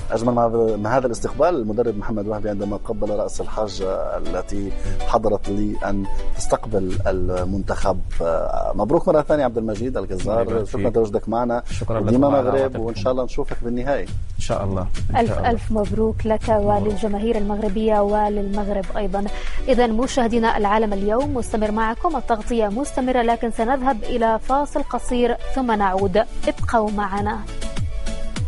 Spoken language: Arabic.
أجمل مع هذا الاستقبال المدرب محمد وهبي عندما قبل رأس الحاجة التي حضرت لي أن تستقبل المنتخب. مبروك مرة ثانية عبد المجيد الجزار، شكرا تواجدك معنا ديما مغرب، وإن شاء الله نشوفك بالنهاية إن شاء الله. ألف مبروك لك وللجماهير المغربية وللمغرب أيضا. إذن مشاهدينا العالم اليوم مستمر معكم، التغطية مستمرة، لكن سنذهب إلى فاصل قصير ثم نعود، ابقوا معنا.